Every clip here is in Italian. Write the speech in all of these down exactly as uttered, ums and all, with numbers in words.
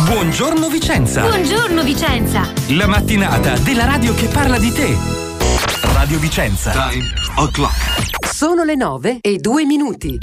Buongiorno Vicenza. Buongiorno Vicenza. La mattinata della radio che parla di te. Radio Vicenza. Time o'clock. Sono le nove e due minuti.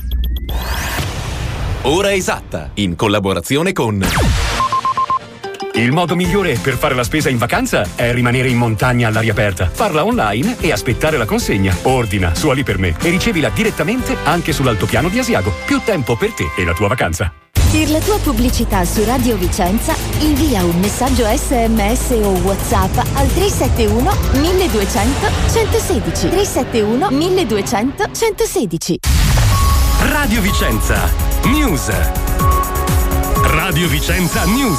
Ora esatta, in collaborazione con... Il modo migliore per fare la spesa in vacanza è rimanere in montagna all'aria aperta. Farla online e aspettare la consegna. Ordina su Ali per me e ricevila direttamente anche sull'altopiano di Asiago. Più tempo per te e la tua vacanza. Per la tua pubblicità su Radio Vicenza, invia un messaggio esse emme esse o WhatsApp al tre sette uno milleduecento centosedici. tre sette uno milleduecento centosedici. Radio Vicenza News. Radio Vicenza News.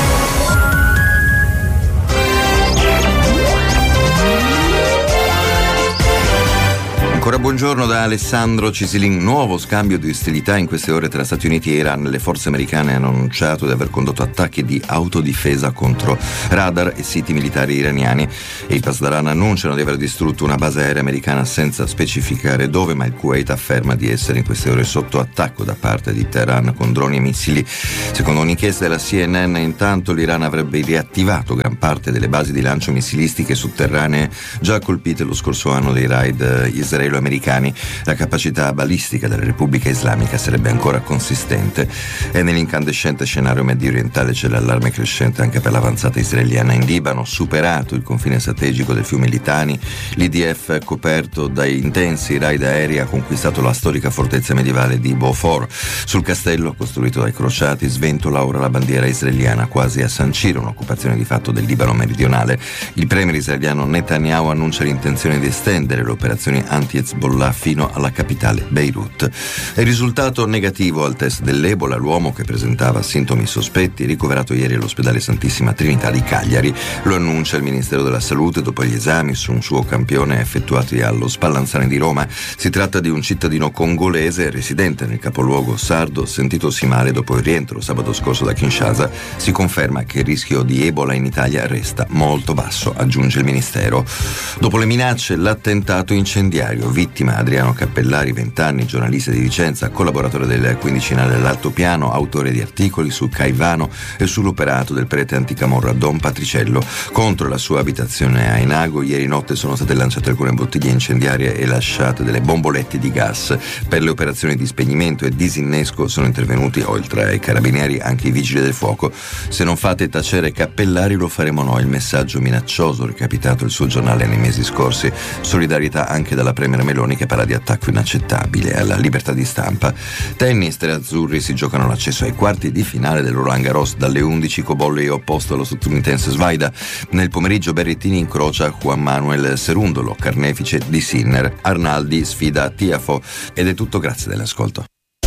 Ancora buongiorno da Alessandro Cisilin. Nuovo scambio di ostilità in queste ore tra Stati Uniti e Iran. Le forze americane hanno annunciato di aver condotto attacchi di autodifesa contro radar e siti militari iraniani. E i Pasdaran annunciano di aver distrutto una base aerea americana senza specificare dove, ma il Kuwait afferma di essere in queste ore sotto attacco da parte di Teheran con droni e missili. Secondo un'inchiesta della C N N, intanto l'Iran avrebbe riattivato gran parte delle basi di lancio missilistiche sotterranee già colpite lo scorso anno dai raid israeliani. Americani. La capacità balistica della Repubblica Islamica sarebbe ancora consistente e nell'incandescente scenario medio orientale c'è l'allarme crescente anche per l'avanzata israeliana in Libano. Superato il confine strategico del fiume Litani, l'I D F, coperto dai intensi raid aerei, ha conquistato la storica fortezza medievale di Beaufort. Sul castello, costruito dai crociati, sventola ora la bandiera israeliana, quasi a sancire un'occupazione di fatto del Libano meridionale. Il premier israeliano Netanyahu annuncia l'intenzione di estendere le operazioni anti Hezbollah fino alla capitale Beirut. È risultato negativo al test dell'Ebola l'uomo che presentava sintomi sospetti, ricoverato ieri all'ospedale Santissima Trinità di Cagliari. Lo annuncia il Ministero della Salute dopo gli esami su un suo campione effettuati allo Spallanzani di Roma. Si tratta di un cittadino congolese residente nel capoluogo sardo, sentitosi male dopo il rientro sabato scorso da Kinshasa. Si conferma che il rischio di Ebola in Italia resta molto basso, aggiunge il Ministero. Dopo le minacce, l'attentato incendiario. Vittima Adriano Cappellari, venti anni, giornalista di Vicenza, collaboratore del quindicinale dell'Altopiano, autore di articoli su Caivano e sull'operato del prete anticamorra Don Patriciello. Contro la sua abitazione a Enago ieri notte sono state lanciate alcune bottiglie incendiarie e lasciate delle bombolette di gas. Per le operazioni di spegnimento e disinnesco sono intervenuti, oltre ai carabinieri, anche i vigili del fuoco. Se non fate tacere Cappellari lo faremo noi, il messaggio minaccioso recapitato il suo giornale nei mesi scorsi. Solidarietà anche dalla premier Meloni, che parla di attacco inaccettabile alla libertà di stampa. Tennis, tre azzurri si giocano l'accesso ai quarti di finale del Roland Garros. Dalle undici Cobollo è opposto allo statunitense Svaida. Nel pomeriggio Berrettini incrocia Juan Manuel Cerundolo, carnefice di Sinner. Arnaldi sfida Tiafoe. Ed è tutto, grazie dell'ascolto.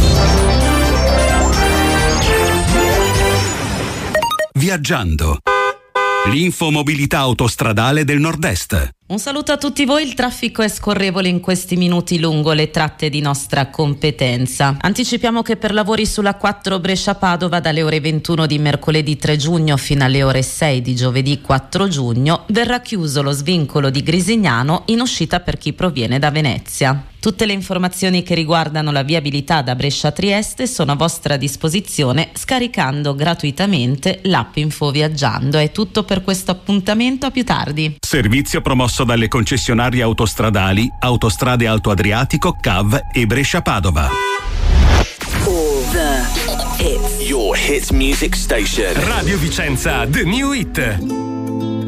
Viaggiando. L'infomobilità autostradale del Nord-Est. Un saluto a tutti voi, il traffico è scorrevole in questi minuti lungo le tratte di nostra competenza. Anticipiamo che per lavori sulla quattro Brescia-Padova dalle ore ventuno di mercoledì tre giugno fino alle ore sei di giovedì quattro giugno verrà chiuso lo svincolo di Grisignano in uscita per chi proviene da Venezia. Tutte le informazioni che riguardano la viabilità da Brescia a Trieste sono a vostra disposizione scaricando gratuitamente l'app Info Viaggiando. È tutto per questo appuntamento, a più tardi. Servizio promosso dalle concessionarie autostradali Autostrade Alto Adriatico, C A V e Brescia-Padova. All the hits. Your hit music station. Radio Vicenza, The New Hit.